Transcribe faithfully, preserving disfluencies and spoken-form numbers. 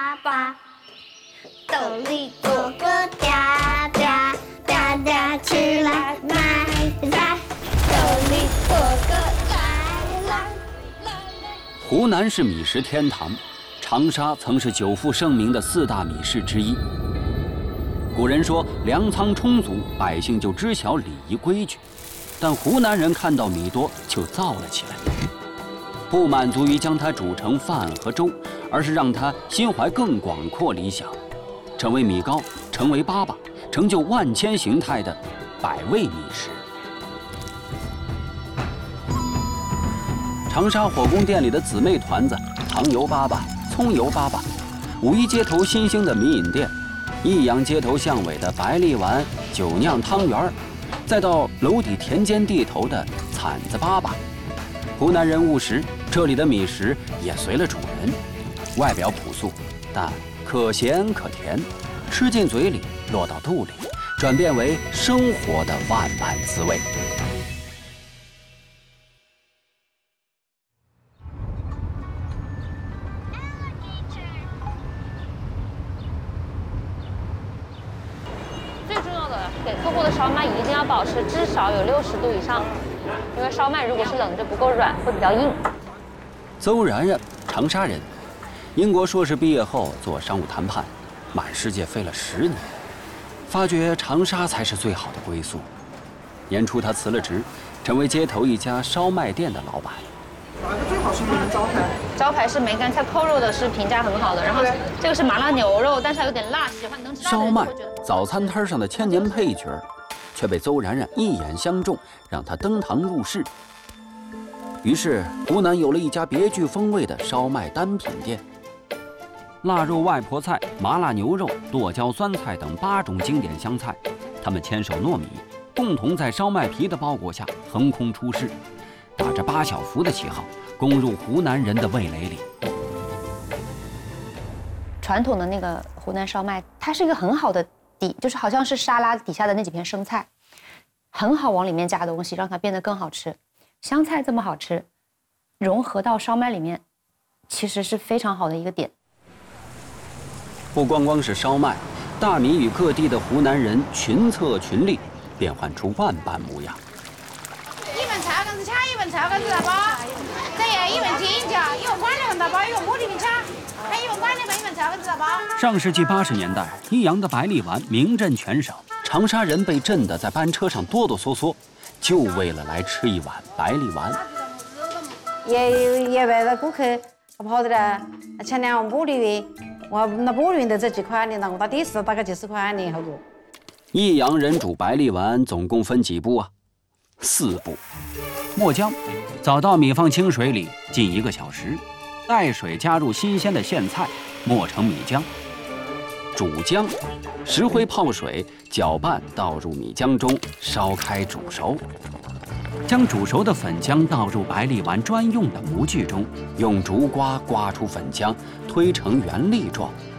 爸爸，斗里做个嗲嗲嗲嗲起来买菜，斗里做个来来。 湖南是米食天堂，长沙曾是久负盛名的四大米市之一。古人说粮仓充足，百姓就知晓礼仪规矩，但湖南人看到米多就造了起来，不满足于将它煮成饭和粥，而是让它心怀更广阔理想，成为米糕，成为粑粑，成就万千形态的百味米食。长沙火宫店里的姊妹团子、糖油粑粑、葱油粑粑，五一街头新兴的米饮店，益阳街头巷尾的白荔丸、酒酿汤圆，再到楼底田间地头的铲子粑粑，湖南人务实，这里的米食也随了主人，外表朴素，但可咸可甜，吃进嘴里，落到肚里，转变为生活的万般滋味。 给客户的烧麦一定要保持至少有六十度以上，因为烧麦如果是冷着不够软，会比较硬。 邹然然，长沙人，英国硕士毕业后做商务谈判，满世界飞了十年，发觉长沙才是最好的归宿。年初他辞了职，成为街头一家烧麦店的老板。 哪个最好吃？你们招牌？ 招牌是梅干菜扣肉的，是评价很好的。然后这个是麻辣牛肉，但是它有点辣，喜欢能吃辣的人烧麦会觉得。 早餐摊上的千年配角，却被邹然然一眼相中，让他登堂入室。于是，湖南有了一家别具风味的烧麦单品店。腊肉外婆菜、麻辣牛肉、剁椒酸菜等八种经典湘菜，他们牵手糯米，共同在烧麦皮的包裹下横空出世，打着八小福的旗号，攻入湖南人的味蕾里。 传统的那个湖南烧麦，它是一个很好的底，就是好像是沙拉底下的那几片生菜，很好往里面加东西，让它变得更好吃。香菜这么好吃，融合到烧麦里面，其实是非常好的一个点。 不光光是烧麦，大米与各地的湖南人群策群力，变换出万般模样。 一份菜杆子掐，一份菜杆子来包，这样一份青椒，一份管两份大包，一份牡蛎的掐，还一份管两份，一份菜杆子来包。 上世纪八十年代，益阳的百里丸名震全省，长沙人被震得在班车上哆哆嗦嗦，就为了来吃一碗百里丸。 也有也外的顾客，他跑的来，前两碗牡蛎的，我那牡蛎都这几块的，那我打底是大概几十块的好过。 益阳人煮百里丸总共分几步啊？四步。磨浆，早稻米放清水里浸一个小时，待水加入新鲜的苋菜，磨成米浆。煮浆，石灰泡水，搅拌倒入米浆中，烧开煮熟。将煮熟的粉浆倒入百里丸专用的模具中，用竹刮刮出粉浆，推成圆粒状，